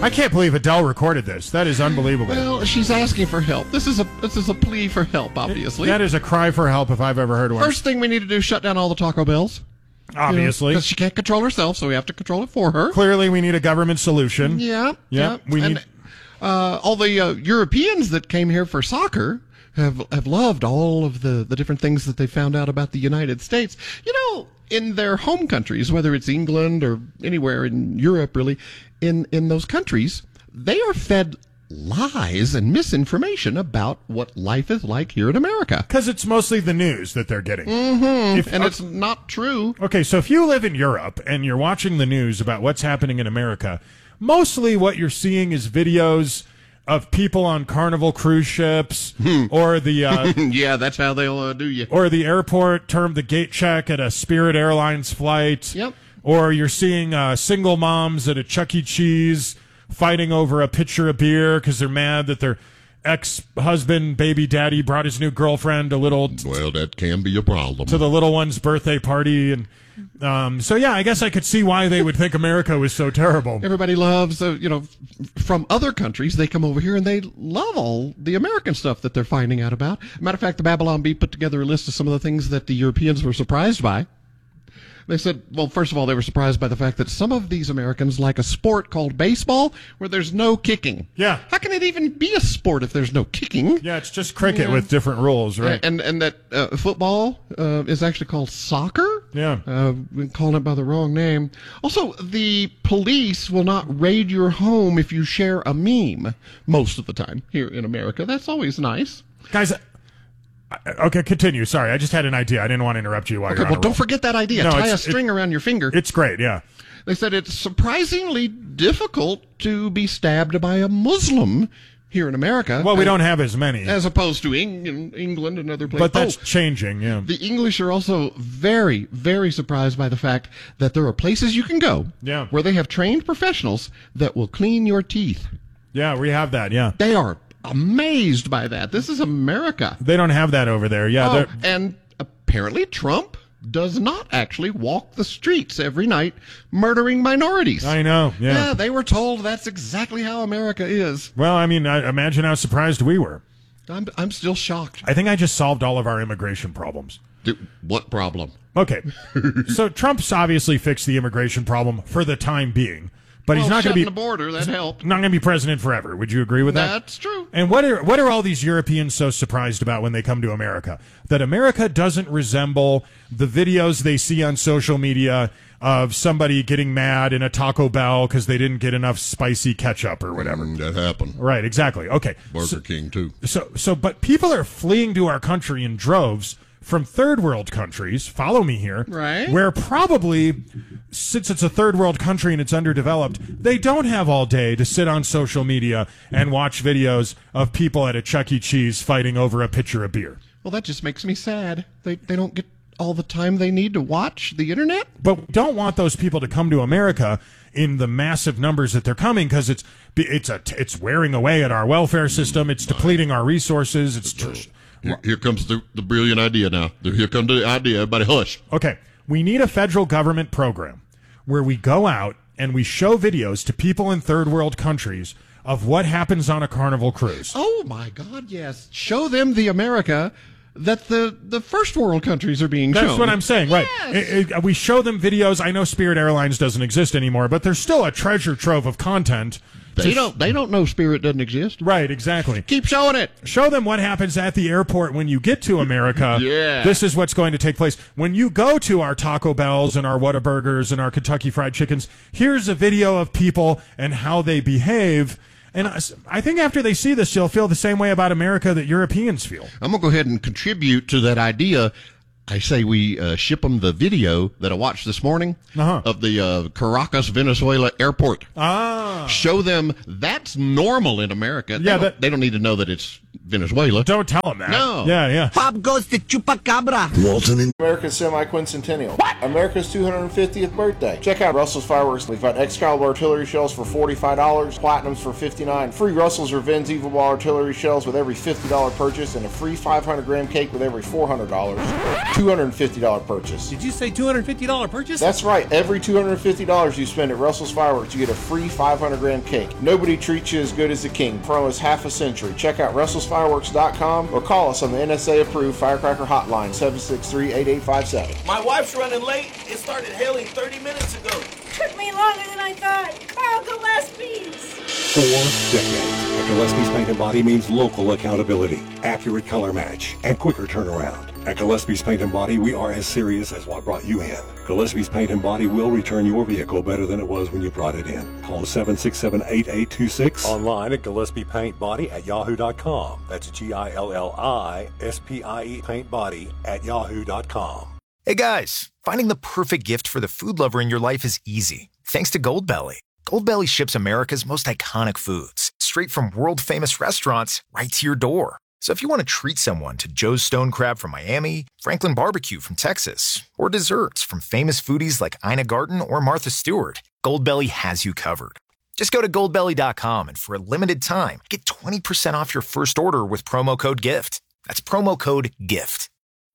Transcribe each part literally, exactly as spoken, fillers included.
I can't believe Adele recorded this. That is unbelievable. Well, she's asking for help. This is a this is a plea for help, obviously. That is a cry for help if I've ever heard one. First thing we need to do is shut down all the Taco Bells. Obviously. Because she can't control herself, so we have to control it for her. Clearly, we need a government solution. Yeah. Yeah. yeah. We and, need... uh, all the uh, Europeans that came here for soccer have have loved all of the, the different things that they found out about the United States. You know, in their home countries, whether it's England or anywhere in Europe, really, in, in those countries, they are fed lies and misinformation about what life is like here in America. Because it's mostly the news that they're getting. Mm-hmm. If, and uh, it's not true. Okay, so if you live in Europe and you're watching the news about what's happening in America, mostly what you're seeing is videos of people on Carnival cruise ships or the uh, yeah, that's how they'll uh, do you. Or the airport term the gate check at a Spirit Airlines flight. Yep. Or you're seeing uh, single moms at a Chuck E. Cheese fighting over a pitcher of beer because they're mad that their ex-husband, baby daddy, brought his new girlfriend a little well, that can be a problem to the little one's birthday party. And um, so, yeah, I guess I could see why they would think America was so terrible. Everybody loves, uh, you know, from other countries, they come over here and they love all the American stuff that they're finding out about. Matter of fact, the Babylon Bee put together a list of some of the things that the Europeans were surprised by. They said, well, first of all, they were surprised by the fact that some of these Americans like a sport called baseball where there's no kicking. Yeah. How can it even be a sport if there's no kicking? Yeah, it's just cricket yeah. with different rules, right? And and that uh, football uh, is actually called soccer. Yeah. Uh, we're calling it by the wrong name. Also, the police will not raid your home if you share a meme most of the time here in America. That's always nice. Guys... Okay, continue. Sorry, I just had an idea. I didn't want to interrupt you while okay, you're on well, a don't roll. forget that idea. No, Tie a it's- string it- around your finger. It's great, yeah. They said it's surprisingly difficult to be stabbed by a Muslim here in America. Well, we as, don't have as many. as opposed to Eng- England and other places. But that's Oh, changing, yeah. the English are also very, very surprised by the fact that there are places you can go Yeah. where they have trained professionals that will clean your teeth. Yeah, we have that, yeah. They are amazed by that. This is America. They don't have that over there, yeah. Oh, they're- and apparently Trump does not actually walk the streets every night murdering minorities. I know, yeah. Yeah, they were told that's exactly how America is. Well, I mean, I, imagine how surprised we were. I'm I'm still shocked. I think I just solved all of our immigration problems. Dude, what problem? Okay, so Trump's obviously fixed the immigration problem for the time being, but well, he's not going to shutting be the border. That helped. not going to be president forever. Would you agree with that? That's true. And what are what are all these Europeans so surprised about when they come to America? That America doesn't resemble the videos they see on social media of somebody getting mad in a Taco Bell because they didn't get enough spicy ketchup or whatever. Mm, that happened. Right, exactly. Okay. Burger So, King too. so, so, but people are fleeing to our country in droves from third world countries. Follow me here. Right. Where probably, since it's a third world country and it's underdeveloped, they don't have all day to sit on social media and watch videos of people at a Chuck E. Cheese fighting over a pitcher of beer. Well, that just makes me sad. They they don't get all the time they need to watch the internet. But we don't want those people to come to America in the massive numbers that they're coming because it's it's a it's wearing away at our welfare system. It's depleting our resources. It's tr- Here, here comes the, the brilliant idea now. Here comes the idea. Everybody hush. okay. We need a federal government program where we go out and we show videos to people in third world countries of what happens on a Carnival cruise. Oh, my God, yes. Show them the America that the, the first world countries are being That's shown. what I'm saying, right? Yes. It- it- we show them videos. I know Spirit Airlines doesn't exist anymore, but there's still a treasure trove of content. They to- don't, they don't know Spirit doesn't exist. Right, exactly. Keep showing it. Show them what happens at the airport when you get to America. Yeah. This is what's going to take place. When you go to our Taco Bells and our Whataburgers and our Kentucky Fried Chickens, here's a video of people and how they behave. And I I think after they see this, they'll feel the same way about America that Europeans feel. I'm going to go ahead and contribute to that idea. I say we uh, ship them the video that I watched this morning Uh-huh. of the uh, Caracas, Venezuela airport. Ah. Show them that's normal in America. They Yeah, don't, that- they don't need to know that it's Venezuela. Don't tell them that. No. Yeah, yeah. Pop goes to Chupacabra. America's semi-quincentennial. What? America's two hundred fiftieth birthday. Check out Russell's Fireworks. We've got Excalibur artillery shells for forty-five dollars, Platinums for fifty-nine dollars, free Russell's Revenge Evil Ball artillery shells with every fifty dollars purchase, and a free five hundred gram cake with every four hundred dollars. two hundred fifty dollars purchase. Did you say two hundred fifty dollars purchase? That's right. Every two hundred fifty dollars you spend at Russell's Fireworks, you get a free five hundred gram cake. Nobody treats you as good as the king. Promo is half a century. Check out russels fireworks dot com or call us on the N S A-approved Firecracker Hotline, seven six three, eight eight five seven. My wife's running late. It started hailing thirty minutes ago. Took me longer than I thought. Carl Gillespie's. Four decades. At Gillespie's Paint and Body means local accountability, accurate color match, and quicker turnaround. At Gillespie's Paint and Body, we are as serious as what brought you in. Gillespie's Paint and Body will return your vehicle better than it was when you brought it in. Call seven six seven, eight eight two six. Online at Gillespie Paint Body at yahoo dot com. That's G I L L I S P I E Paint Body at yahoo dot com. Hey guys, finding the perfect gift for the food lover in your life is easy. Thanks to Goldbelly. Goldbelly ships America's most iconic foods straight from world-famous restaurants right to your door. So if you want to treat someone to Joe's Stone Crab from Miami, Franklin Barbecue from Texas, or desserts from famous foodies like Ina Garten or Martha Stewart, Goldbelly has you covered. Just go to goldbelly dot com and for a limited time, get twenty percent off your first order with promo code GIFT. That's promo code GIFT.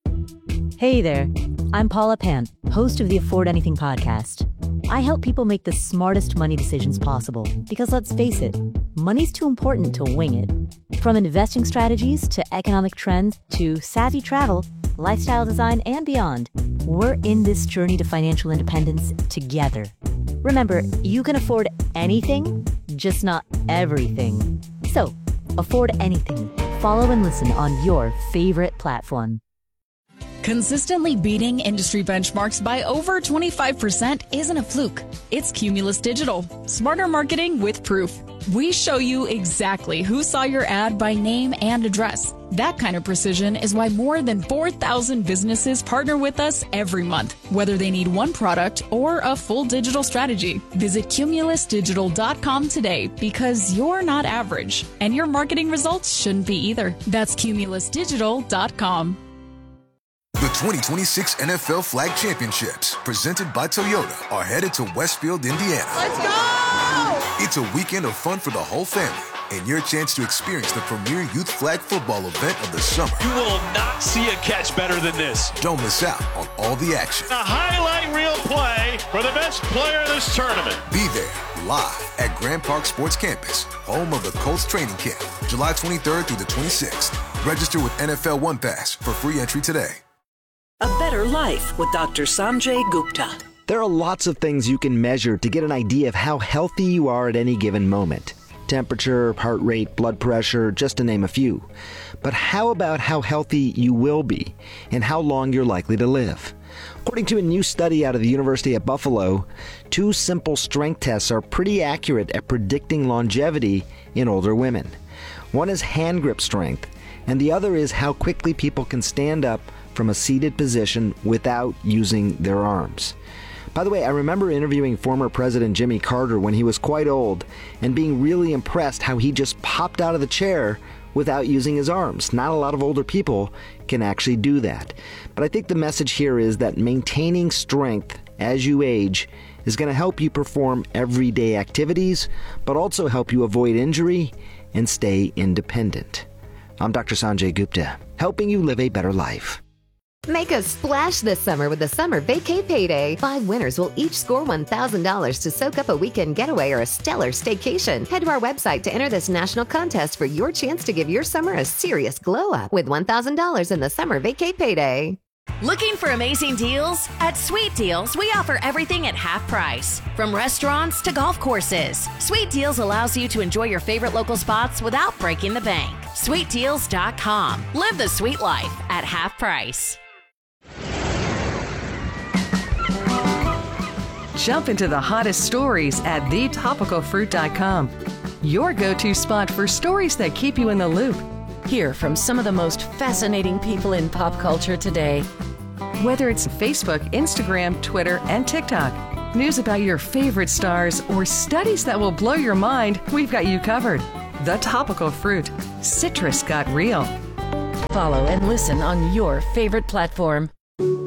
Hey there, I'm Paula Pant, host of the Afford Anything podcast. I help people make the smartest money decisions possible because let's face it, money's too important to wing it. From investing strategies to economic trends to savvy travel, lifestyle design, and beyond, we're in this journey to financial independence together. Remember, you can afford anything, just not everything. So, afford anything. Follow and listen on your favorite platform. Consistently beating industry benchmarks by over twenty-five percent isn't a fluke. It's Cumulus Digital. Smarter marketing with proof. We show you exactly who saw your ad by name and address. That kind of precision is why more than four thousand businesses partner with us every month, whether they need one product or a full digital strategy. Visit cumulus digital dot com today because you're not average, and your marketing results shouldn't be either. That's cumulus digital dot com. The twenty twenty-six N F L Flag Championships, presented by Toyota, are headed to Westfield, Indiana. Let's go! It's a weekend of fun for the whole family and your chance to experience the premier youth flag football event of the summer. You will not see a catch better than this. Don't miss out on all the action. A highlight reel play for the best player of this tournament. Be there live at Grand Park Sports Campus, home of the Colts training camp, July twenty-third through the twenty-sixth. Register with N F L One Pass for free entry today. A Better Life with Doctor Sanjay Gupta. There are lots of things you can measure to get an idea of how healthy you are at any given moment. Temperature, heart rate, blood pressure, just to name a few. But how about how healthy you will be and how long you're likely to live? According to a new study out of the University at Buffalo, two simple strength tests are pretty accurate at predicting longevity in older women. One is hand grip strength, and the other is how quickly people can stand up from a seated position without using their arms. By the way, I remember interviewing former President Jimmy Carter when he was quite old and being really impressed how he just popped out of the chair without using his arms. Not a lot of older people can actually do that. But I think the message here is that maintaining strength as you age is going to help you perform everyday activities, but also help you avoid injury and stay independent. I'm Doctor Sanjay Gupta, helping you live a better life. Make a splash this summer with the Summer Vacay Payday. Five winners will each score one thousand dollars to soak up a weekend getaway or a stellar staycation. Head to our website to enter this national contest for your chance to give your summer a serious glow up with one thousand dollars in the Summer Vacay Payday. Looking for amazing deals? At Sweet Deals, we offer everything at half price. From restaurants to golf courses, Sweet Deals allows you to enjoy your favorite local spots without breaking the bank. sweet deals dot com. Live the sweet life at half price. Jump into the hottest stories at the topical fruit dot com. Your go-to spot for stories that keep you in the loop. Hear from some of the most fascinating people in pop culture today. Whether it's Facebook, Instagram, Twitter, and TikTok, news about your favorite stars, or studies that will blow your mind, we've got you covered. The Topical Fruit. Citrus got real. Follow and listen on your favorite platform.